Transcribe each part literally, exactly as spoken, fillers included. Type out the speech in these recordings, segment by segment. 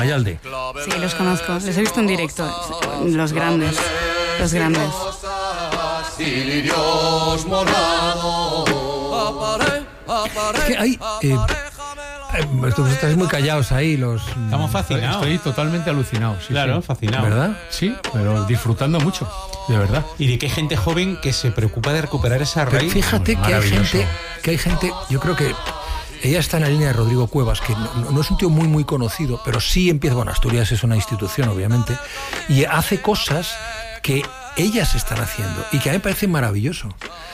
Mayalde. Sí, los conozco, les he visto en directo, los grandes, los grandes. Es que hay... Eh, Vosotros estáis muy callados ahí, los... Estamos fascinados. Estoy totalmente alucinado. Sí, claro, sí. fascinado. ¿Verdad? Sí, pero disfrutando mucho, de verdad. Y de que hay gente joven que se preocupa de recuperar esa Pero raíz. fíjate que hay gente, que hay gente, yo creo que ella está en la línea de Rodrigo Cuevas, que no, no es un tío muy muy conocido, pero sí empieza, bueno, Asturias es una institución, obviamente, y hace cosas que ellas están haciendo y que a mí me parece maravilloso.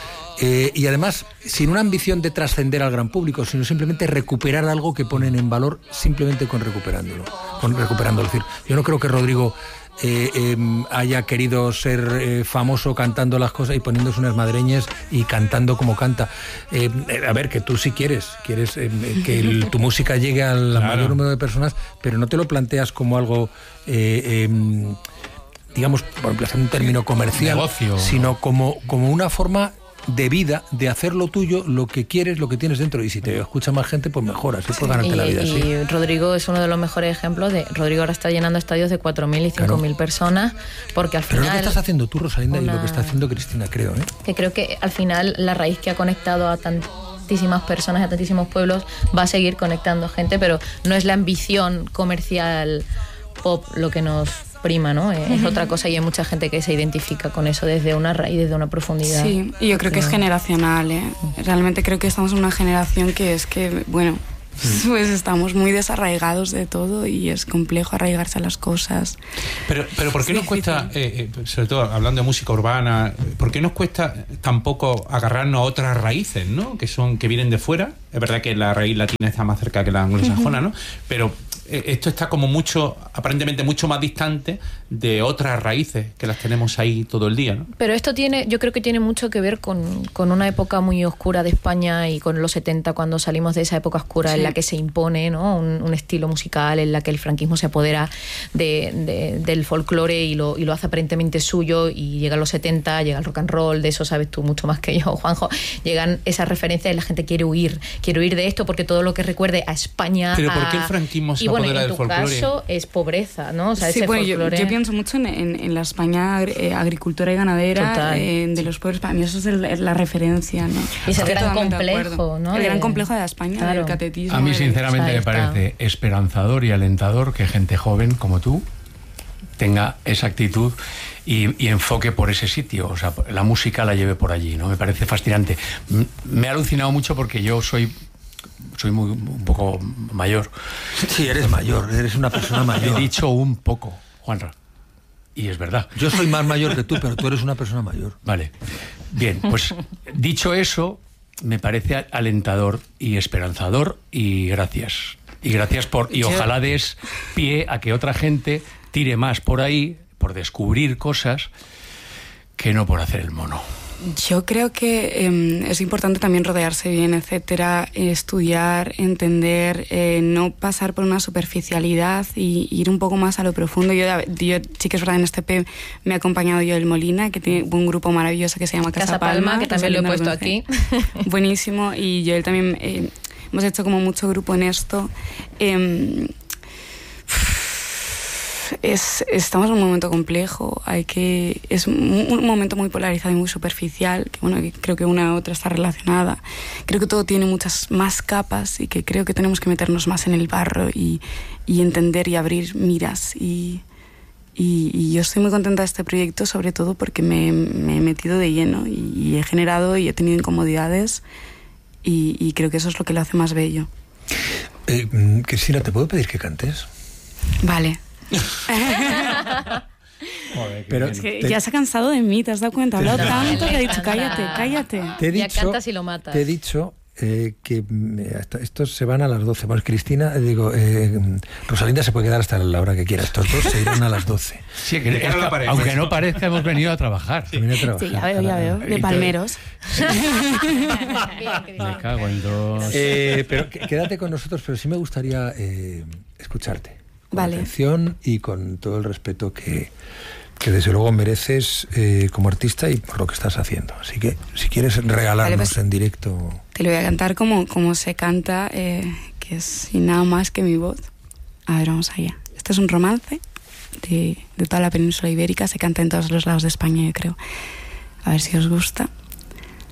Eh, y además, sin una ambición de trascender al gran público, sino simplemente recuperar algo que ponen en valor simplemente con recuperándolo, con recuperándolo. Es decir, yo no creo que Rodrigo eh, eh, haya querido ser eh, famoso cantando las cosas y poniéndose unas madreñas y cantando como canta. Eh, a ver, que tú sí quieres, quieres eh, que el, tu música llegue al claro. mayor número de personas, pero no te lo planteas como algo... Eh, eh, digamos, por emplazar un término comercial, negocio, sino como, como una forma de vida, de hacer lo tuyo, lo que quieres, lo que tienes dentro, y si te escucha más gente, pues mejor, así puedes ganarte y, la vida. Y sí. Rodrigo es uno de los mejores ejemplos de... Rodrigo ahora está llenando estadios de cuatro mil y cinco mil claro. personas, porque al final... Pero lo que estás haciendo tú, Rosalinda, una... y lo que está haciendo Cristina, creo, ¿eh? Que creo que al final la raíz que ha conectado a tantísimas personas, a tantísimos pueblos, va a seguir conectando gente, pero no es la ambición comercial pop lo que nos... prima, ¿no? Es uh-huh. otra cosa y hay mucha gente que se identifica con eso desde una raíz, desde una profundidad. Sí, y yo creo que es generacional, ¿eh? Realmente creo que estamos en una generación que es que, bueno, pues estamos muy desarraigados de todo y es complejo arraigarse a las cosas. Pero, pero ¿por qué nos cuesta, eh, eh, sobre todo hablando de música urbana, ¿por qué nos cuesta tampoco agarrarnos a otras raíces, ¿no? Que son, que vienen de fuera? Es verdad que la raíz latina está más cerca que la anglosajona, uh-huh. ¿no? Pero esto está como mucho, aparentemente mucho más distante de otras raíces que las tenemos ahí todo el día, ¿no? Pero esto tiene, yo creo que tiene mucho que ver con, con una época muy oscura de España y con los setenta, cuando salimos de esa época oscura sí. en la que se impone, ¿no? un, un estilo musical, en la que el franquismo se apodera de, de, del folclore y lo, y lo hace aparentemente suyo, y llegan los setenta, llega el rock and roll, de eso sabes tú mucho más que yo, Juanjo, llegan esas referencias y la gente quiere huir, quiere huir de esto porque todo lo que recuerde a España... Pero a, ¿por qué el franquismo se bueno, apodera del folclore? En tu caso es pobreza, ¿no? O sea, sí, ese bueno, folclore... yo, yo pienso mucho en, en, en la España eh, agricultura y ganadera eh, de los pueblos. Para mí eso es el, la referencia, ¿no? Y es el gran complejo, ¿no? El de... gran complejo de la España, claro. del catetismo. A mí sinceramente me parece esperanzador y alentador que gente joven como tú tenga esa actitud y, y enfoque por ese sitio, o sea, la música la lleve por allí, ¿no? Me parece fascinante. Me ha alucinado mucho porque yo soy soy muy un poco mayor. Sí, eres mayor, eres una persona mayor. He dicho un poco, Juanra. Y es verdad. Yo soy más mayor que tú, pero tú eres una persona mayor. Vale. Bien, pues dicho eso, me parece alentador y esperanzador, y gracias. Y gracias por... Y ojalá des pie a que otra gente tire más por ahí, por descubrir cosas, que no por hacer el mono. Yo creo que eh, es importante también rodearse bien, etcétera, estudiar, entender, eh, no pasar por una superficialidad y ir un poco más a lo profundo. Yo, yo sí que es verdad, en este P me ha acompañado Joel Molina, que tiene un grupo maravilloso que se llama Casa, Casa Palma, Palma, que también lo he puesto aquí. Buenísimo, y Joel también, eh, hemos hecho como mucho grupo en esto. Eh, Es, estamos en un momento complejo, hay que es un, un momento muy polarizado y muy superficial, que bueno, que creo que una u otra está relacionada. Creo que todo tiene muchas más capas y que creo que tenemos que meternos más en el barro y, y entender y abrir miras. Y, y, y yo estoy muy contenta de este proyecto, sobre todo porque me, me he metido de lleno y, y he generado y he tenido incomodidades, y, y creo que eso es lo que lo hace más bello. Eh, Cristina, ¿te puedo pedir que cantes? Vale. Joder, pero es que te... ya se ha cansado de mí, ¿te has dado cuenta? He hablado no, tanto que ha dicho encanta. cállate, cállate. Te he dicho, ya cantas y lo matas. Te he dicho eh, que eh, hasta, estos se van a las doce. Bueno, Cristina, eh, digo, eh, Rosalinda se puede quedar hasta la hora que quiera. Estos dos se irán a las doce. Sí, que, es que, aunque no parezca, hemos venido a trabajar. Sí, a trabajar. Sí, ya veo, ya veo. De palmeros. Me cago en dos. Eh, pero quédate con nosotros, pero sí me gustaría eh, escucharte. Con vale. atención y con todo el respeto que, que desde luego mereces eh, como artista y por lo que estás haciendo. Así que si quieres regalarnos vale, pues, en directo... Te lo voy a cantar como, como se canta, eh, que es sin nada más que mi voz. A ver, vamos allá. Este es un romance de, de toda la península ibérica, se canta en todos los lados de España, yo creo. A ver si os gusta.